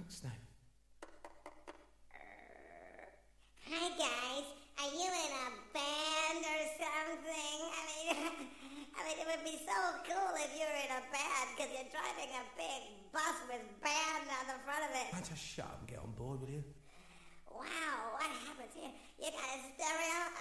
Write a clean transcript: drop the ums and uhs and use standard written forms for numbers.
next now? Hi guys, are you in a band or something? I mean, it would be so cool if you were in a band because you're driving a big bus with band on the front of it. Man, just shut up and get on board, will you? Wow, what happened here? You got a stereo